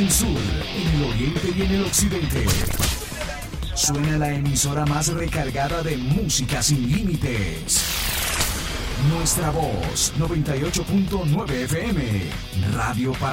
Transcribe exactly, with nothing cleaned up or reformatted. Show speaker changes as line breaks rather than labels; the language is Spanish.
el sur, en el oriente y en el occidente. Suena la emisora más recargada de música sin límites. Nuestra voz, noventa y ocho punto nueve F M, Radio Paraná.